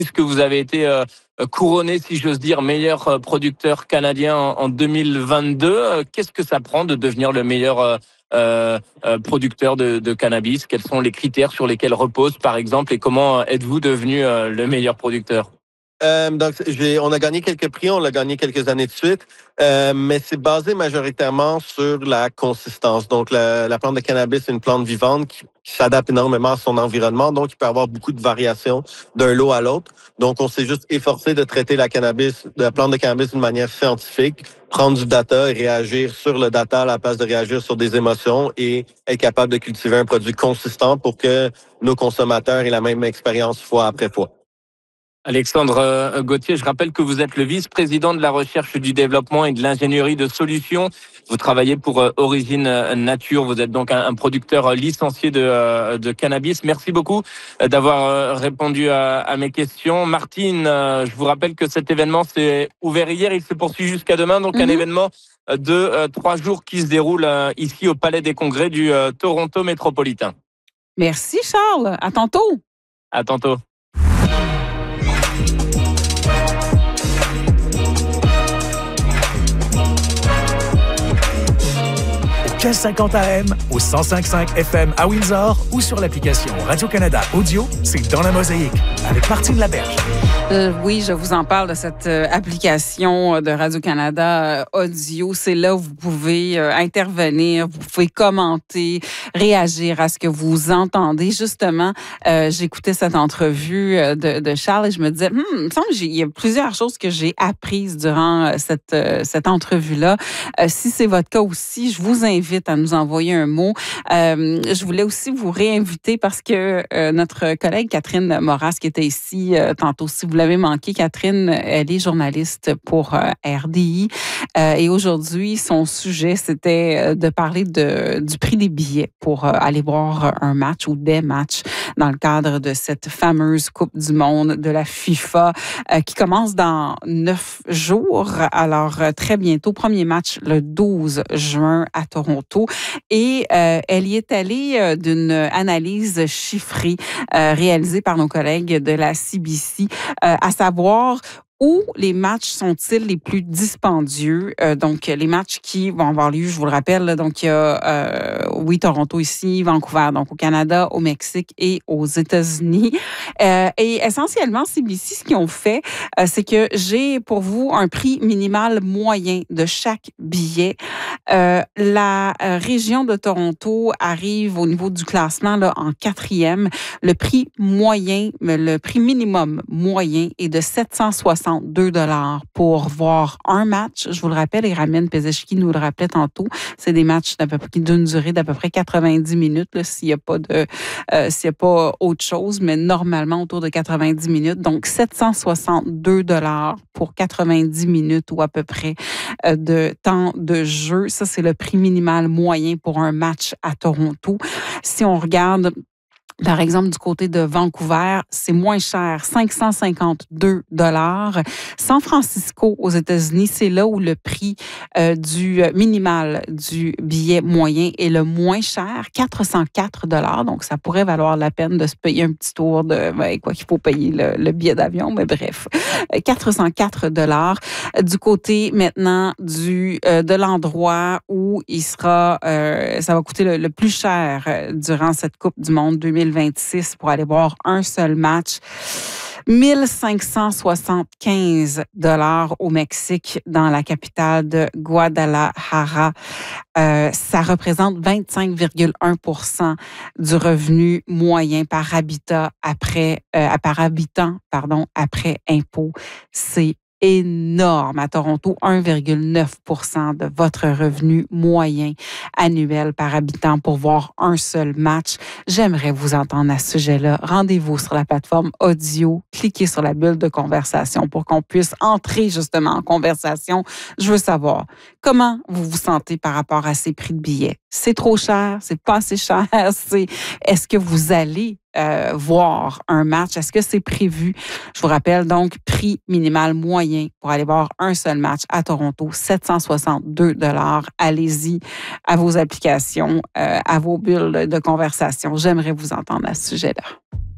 puisque vous avez été couronné, si j'ose dire, meilleur producteur canadien en 2022. Qu'est-ce que ça prend de devenir le meilleur producteur de cannabis? Quels sont les critères sur lesquels repose, par exemple, et comment êtes-vous devenu le meilleur producteur? Donc, on a gagné quelques prix, on l'a gagné quelques années de suite, mais c'est basé majoritairement sur la consistance. Donc, la plante de cannabis est une plante vivante qui s'adapte énormément à son environnement, donc il peut avoir beaucoup de variations d'un lot à l'autre. Donc, on s'est juste efforcé de traiter la plante de cannabis d'une manière scientifique, prendre du data et réagir sur le data à la place de réagir sur des émotions et être capable de cultiver un produit consistant pour que nos consommateurs aient la même expérience fois après fois. Alexandre Gauthier, je rappelle que vous êtes le vice-président de la recherche, du développement et de l'ingénierie de solutions. Vous travaillez pour Origine Nature. Vous êtes donc un producteur licencié de cannabis. Merci beaucoup d'avoir répondu à mes questions. Martine, je vous rappelle que cet événement s'est ouvert hier. Il se poursuit jusqu'à demain. Donc un événement de 3 jours qui se déroule ici au Palais des Congrès du Toronto métropolitain. Merci Charles. À tantôt. À tantôt. 1550 AM, au 105.5 FM à Windsor ou sur l'application Radio-Canada Audio, c'est Dans la Mosaïque avec Martine Laberge. Oui, je vous en parle de cette application de Radio-Canada Audio. C'est là où vous pouvez intervenir, vous pouvez commenter, réagir à ce que vous entendez. Justement, j'écoutais cette entrevue de Charles et je me disais, il me semble qu'il y a plusieurs choses que j'ai apprises durant cette entrevue-là. Si c'est votre cas aussi, je vous invite à nous envoyer un mot. Je voulais aussi vous réinviter parce que notre collègue Catherine Moras, qui était ici tantôt, si vous l'avez manqué, Catherine, elle est journaliste pour RDI. Et aujourd'hui, son sujet, c'était de parler du prix des billets pour aller voir un match ou des matchs dans le cadre de cette fameuse Coupe du monde de la FIFA qui commence dans 9 jours. Alors, très bientôt, premier match le 12 juin à Toronto. Et elle y est allée d'une analyse chiffrée réalisée par nos collègues de la CBC, à savoir où les matchs sont-ils les plus dispendieux? Donc, les matchs qui vont avoir lieu, je vous le rappelle, là, donc il y a, Toronto ici, Vancouver, donc au Canada, au Mexique et aux États-Unis. Et essentiellement, CBC, ce qu'ils ont fait, c'est que j'ai pour vous un prix minimal moyen de chaque billet. La région de Toronto arrive au niveau du classement là, en 4e. Le prix moyen, le prix minimum moyen est de 762 $ pour voir un match. Je vous le rappelle, et Ramin Pezeshki nous le rappelait tantôt, c'est des matchs d'une durée d'à peu près 90 minutes, là, s'il n'y a pas autre chose, mais normalement autour de 90 minutes. Donc, 762 $ pour 90 minutes ou à peu près de temps de jeu. Ça, c'est le prix minimal moyen pour un match à Toronto. Si on regarde par exemple, du côté de Vancouver, c'est moins cher, 552 $. San Francisco, aux États-Unis, c'est là où le prix du minimal du billet moyen est le moins cher, 404 $. Donc, ça pourrait valoir la peine de se payer un petit tour qu'il faut payer le billet d'avion, mais bref, 404 $. Du côté maintenant de l'endroit où il sera, ça va coûter le plus cher durant cette Coupe du monde 2026 pour aller voir un seul match. 1575 $ au Mexique, dans la capitale de Guadalajara. Ça représente 25,1 % du revenu moyen par habitant après impôt. C'est énorme. À Toronto, 1,9 % de votre revenu moyen annuel par habitant pour voir un seul match. J'aimerais vous entendre à ce sujet-là. Rendez-vous sur la plateforme audio. Cliquez sur la bulle de conversation pour qu'on puisse entrer justement en conversation. Je veux savoir comment vous vous sentez par rapport à ces prix de billets. C'est trop cher? C'est pas assez cher? Est-ce que vous allez voir un match? Est-ce que c'est prévu? Je vous rappelle donc, prix minimal moyen pour aller voir un seul match à Toronto, 762 $. Allez-y à vos applications, à vos bulles de conversation. J'aimerais vous entendre à ce sujet-là.